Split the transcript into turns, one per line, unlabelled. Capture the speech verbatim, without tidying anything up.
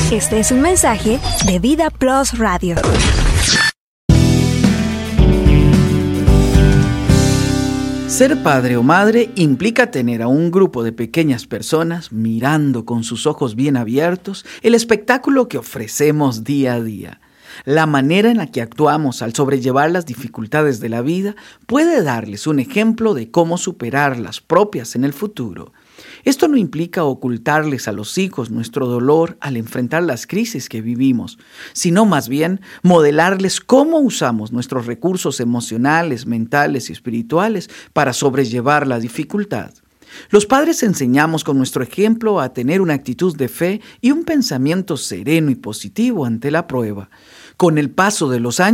Este es un mensaje de Vida Plus Radio.
Ser padre o madre implica tener a un grupo de pequeñas personas mirando con sus ojos bien abiertos el espectáculo que ofrecemos día a día. La manera en la que actuamos al sobrellevar las dificultades de la vida puede darles un ejemplo de cómo superar las propias en el futuro. Esto no implica ocultarles a los hijos nuestro dolor al enfrentar las crisis que vivimos, sino más bien modelarles cómo usamos nuestros recursos emocionales, mentales y espirituales para sobrellevar la dificultad. Los padres enseñamos con nuestro ejemplo a tener una actitud de fe y un pensamiento sereno y positivo ante la prueba. Con el paso de los años,